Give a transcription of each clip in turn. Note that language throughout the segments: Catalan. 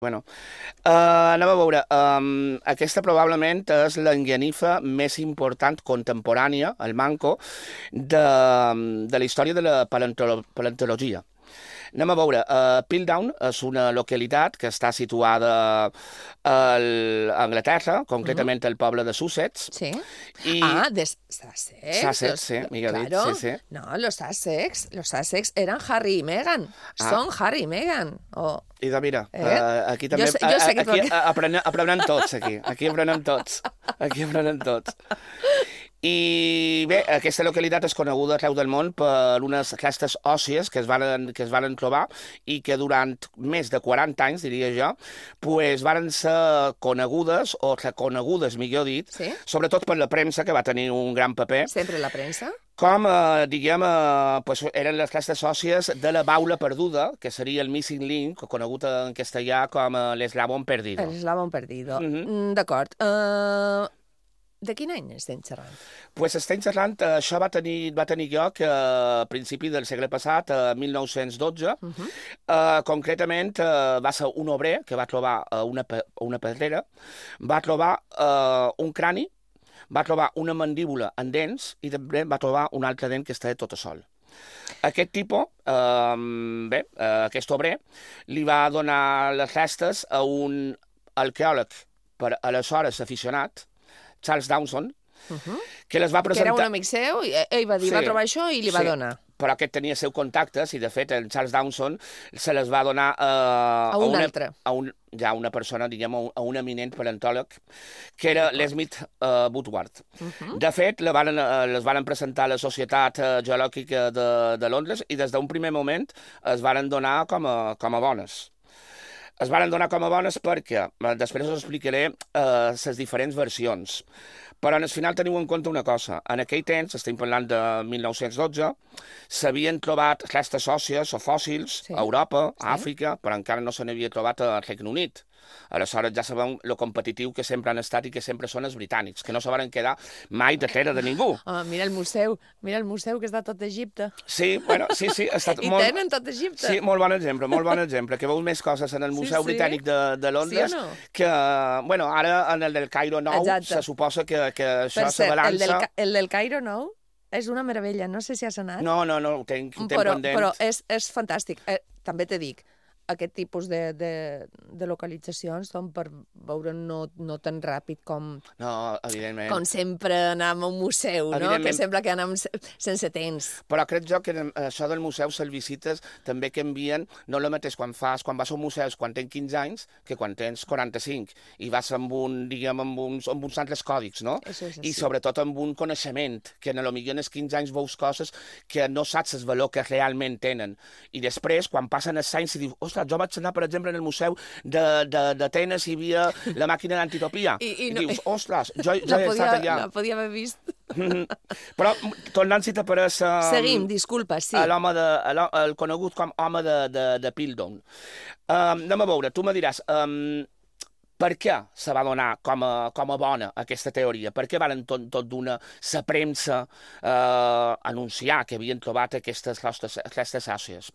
Bueno, anem a veure. Aquesta probablement és l'enganifa més important contemporània, el manco, de la història de la paleontologia. Anem a veure. Piltdown és una localitat que està situada a Anglaterra, Ujú. concretament al poble de Sussex. Sí. I Sussex. Sussex, sí, millor dit, Claro. sí, sí. No, los Sussex eran Harry y Meghan. Ah, Son Harry y Meghan. i de mira, ¿Eh? aquí també Yo sé que tú aquí aquí... aprenem tots, aquí. Aquí aprenem tots. Aquí aprenem tots. I bé, aquesta localitat és coneguda arreu del món per unes restes òssies que es varen trobar i que durant més de 40 anys, diria jo, pues, varen ser conegudes, o reconegudes, millor dit, Sí, sobretot per la premsa, que va tenir un gran paper, siempre la prensa. com, diguem, pues, eren les restes òssies de la baula perduda, que seria el missing link, conegut en castellà com l'eslabón perdido. El eslabón perdido. Mhm. D'acord. De quin any estem xerrant? Pues estem xerrant, això va tenir lloc a principi del segle passat, a 1912. Mhm. Concretament, va ser un obrer que va trobar una pedrera, va trobar un crani, va trobar una mandíbula en dents i també va trobar un altre dent que estava tot a sol. Aquest tipus, aquest obrer, li va donar les restes a un arqueòleg, per aleshores aficionat, Charles Dawson, Mhm. que les va Que era un presentar... amic seu i ell va dir, Sí, va trobar això i li va sí, donar. però aquest tenia seu contactes i, de fet, el Charles Dawson se les va donar A un altre. ja una persona, diguem, a un eminent paleontòleg, que era l'Smith Woodward. Mhm. De fet, les varen presentar a la Societat Geològica de Londres i des d'un primer moment es varen donar com a bones. Es varen donar com a bones perquè, després us explicaré les diferents versions, però al final teniu en compte una cosa. En aquell temps, estem parlant de 1912, s'havien trobat restes òssies o fòssils Sí. a Europa, a Sí. Àfrica, però encara no se n'havia trobat al Regne Unit. Aleshores ja sabem lo competitiu que sempre han estat i que sempre són els britànics, que no se varen quedar mai darrere de ningú. Mira el museu que està tot d'Egipte. Sí, bueno, sí, ha estat I molt... tenen tot Egipte. Sí, molt bon exemple, que veus més coses en el Museu Sí. Britànic de Londres, Sí o no? que, bueno, ara en el del Cairo Nou Exacte. se suposa que això Per se cert, balança... el del Cairo Nou és una meravella. No sé si has anat. No, ho tenc pendent. Però és fantàstic. També te dic, aquest tipus de localitzacions són per veure no tan ràpid com No, evidentment. sempre anar a un museu, no? Evidentment. Que sembla que anem sense temps. Però crec jo que això del museu, les visites, també canvien, no el mateix quan vas a un museu quan tens 15 anys que quan tens 45, i vas amb uns altres còdics, no? Això és I així. sobretot amb un coneixement, que en potser en els 15 anys veus coses que no saps el valor que realment tenen. I després, quan passen els anys, i dius, ostres, jo vaig anar, per exemple, en el museu d'Atenes i hi havia la màquina d'antitopia. I I no- dius, ostres, jo he estat allà. La podia haver vist. Però, tornant, si t'apareix... Seguim, disculpa, sí. a el conegut com home de Piltdown. Anem a veure, tu me diràs, per què se va donar com a bona aquesta teoria? Per què van tot d'una la premsa anunciar que havien trobat aquestes restes òssies?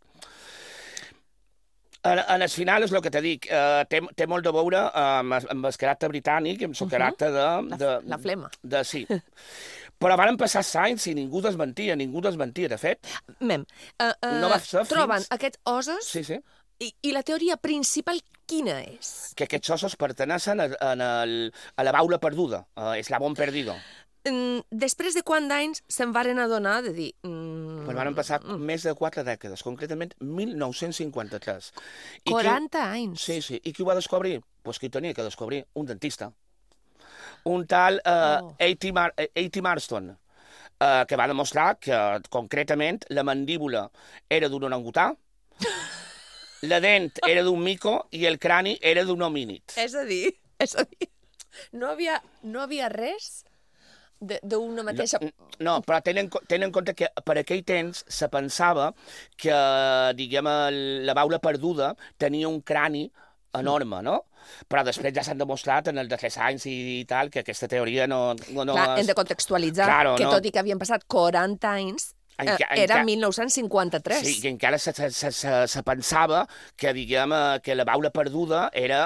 En el final és el que te dic, té molt de veure amb el caràcter britànic, amb el caràcter La flema. sí. Però van passar anys i ningú desmentia, de fet. Mem, No va ser troben fins- aquests ossos Sí. i la teoria principal quina és? Que aquests ossos pertenecen a la baula perduda, a Eslabón Perdido. Després de quant d'anys se'n varen adonar de dir... Però van passar més de 4 dècades, concretament 1953. 40 anys. Sí. I qui ho va descobrir? Pues qui tenia que descobrir? Un dentista. Un tal A.T. Marston, que va demostrar que, concretament, la mandíbula era d'un orangutà, la dent era d'un mico i el crani era d'un homínid. És a dir, no havia res d'una mateixa... No, però tenen en compte que per aquell temps se pensava que, diguem, la baula perduda tenia un crani enorme, no? Però després ja s'han demostrat en els darrers anys i tal que aquesta teoria no Clar, hem de contextualitzar Claro, que no. tot i que havien passat 40 anys, Era 1953. Sí, i encara se pensava que, diguem, que la baula perduda era